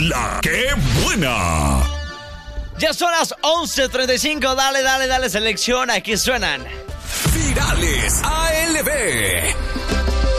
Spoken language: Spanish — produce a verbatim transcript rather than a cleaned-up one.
La que buena. Ya son las once treinta y cinco. Dale, dale, dale, selección. Aquí suenan Virales A L B.